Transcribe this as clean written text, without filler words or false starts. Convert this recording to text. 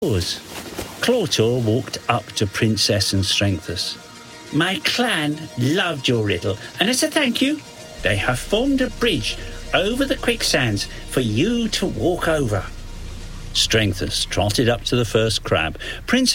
Clortor walked up to Princess and Strengthus. My clan loved your riddle, and as a thank you, they have formed a bridge over the quicksands for you to walk over. Strengthus trotted up to the first crab. Princess